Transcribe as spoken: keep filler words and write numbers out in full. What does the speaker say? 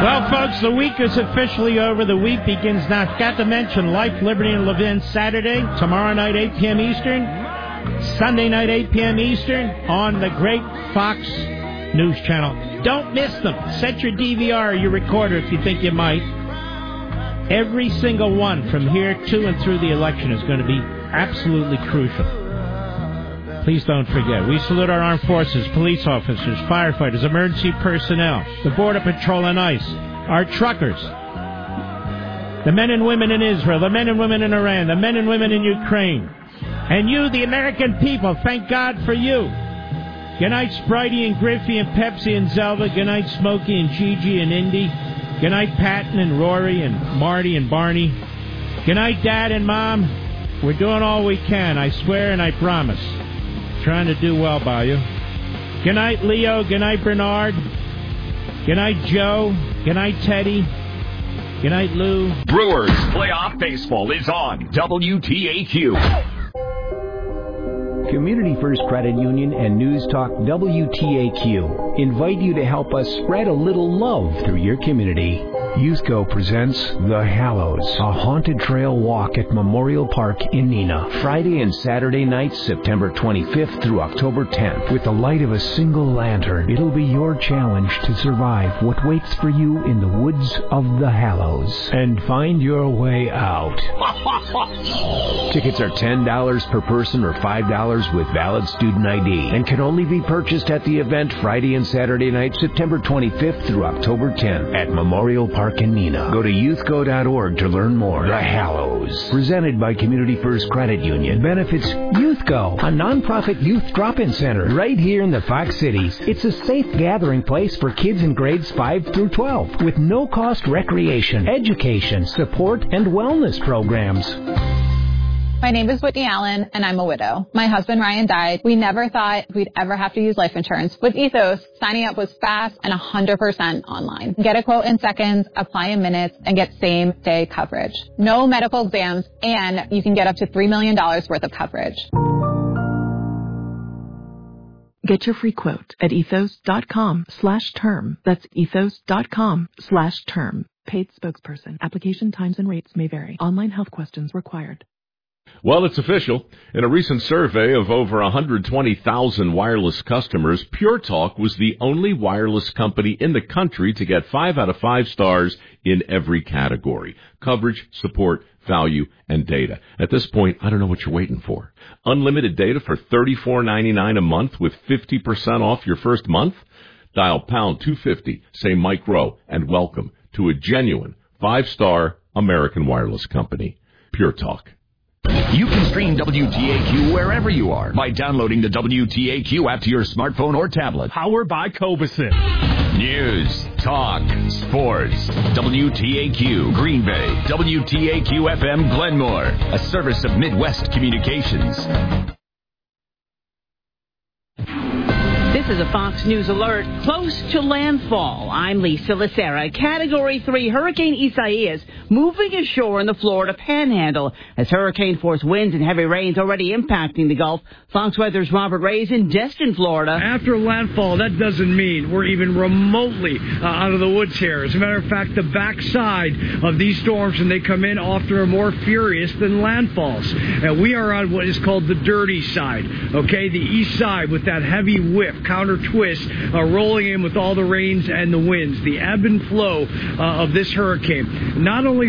Well, folks, the week is officially over. The week begins now. Got to mention Life, Liberty, and Levin Saturday, tomorrow night, eight p.m. Eastern, Sunday night, eight p.m. Eastern, on the great Fox News Channel. Don't miss them. Set your D V R or your recorder if you think you might. Every single one from here to and through the election is going to be absolutely crucial. Please don't forget, we salute our armed forces, police officers, firefighters, emergency personnel, the Border Patrol and ICE, our truckers, the men and women in Israel, the men and women in Iran, the men and women in Ukraine, and you, the American people. Thank God for you. Good night, Spritey and Griffey and Pepsi and Zelda. Good night, Smokey and Gigi and Indy. Good night, Patton and Rory and Marty and Barney. Good night, Dad and Mom. We're doing all we can, I swear and I promise. Trying to do well by you. Good night, Leo. Good night, Bernard. Good night, Joe. Good night, Teddy. Good night, Lou. Brewers Playoff Baseball is on W T A Q. Community First Credit Union and News Talk W T A Q invite you to help us spread a little love through your community. Youthco presents The Hallows, a haunted trail walk at Memorial Park in Neenah. Friday and Saturday nights, September twenty-fifth through October tenth. With the light of a single lantern, it'll be your challenge to survive what waits for you in the woods of The Hallows and find your way out. Tickets are ten dollars per person or five dollars with valid student I D and can only be purchased at the event Friday and Saturday night, September twenty-fifth through October tenth at Memorial Park in Neenah. Go to youthco dot org to learn more. The Hallows, presented by Community First Credit Union, benefits Youthco, a nonprofit youth drop-in center right here in the Fox Cities. It's a safe gathering place for kids in grades five through twelve with no-cost recreation, education, support, and wellness programs. My name is Whitney Allen, and I'm a widow. My husband, Ryan, died. We never thought we'd ever have to use life insurance. With Ethos, signing up was fast and one hundred percent online. Get a quote in seconds, apply in minutes, and get same-day coverage. No medical exams, and you can get up to three million dollars worth of coverage. Get your free quote at ethos.com slash term. That's ethos.com slash term. Paid spokesperson. Application times and rates may vary. Online health questions required. Well, it's official. In a recent survey of over one hundred twenty thousand wireless customers, Pure Talk was the only wireless company in the country to get five out of five stars in every category: coverage, support, value, and data. At this point, I don't know what you're waiting for. Unlimited data for thirty-four ninety-nine a month with fifty percent off your first month? Dial pound two fifty, say Mike Rowe, and welcome to a genuine five-star American wireless company. Pure Talk. You can stream W T A Q wherever you are by downloading the W T A Q app to your smartphone or tablet. Powered by Cobeson. News, talk, sports. W T A Q Green Bay. W T A Q F M Glenmore. A service of Midwest Communications. This is a Fox News alert. Close to landfall. I'm Lisa Lacera. Category three Hurricane Isaias moving ashore in the Florida Panhandle as hurricane-force winds and heavy rains already impacting the Gulf. Fox Weather's Robert Reyes in Destin, Florida. After landfall, that doesn't mean we're even remotely uh, out of the woods here. As a matter of fact, the backside of these storms, when they come in, often are more furious than landfalls. And we are on what is called the dirty side, okay? The east side with that heavy whip, counter twist, uh, rolling in with all the rains and the winds. The ebb and flow uh, of this hurricane. Not only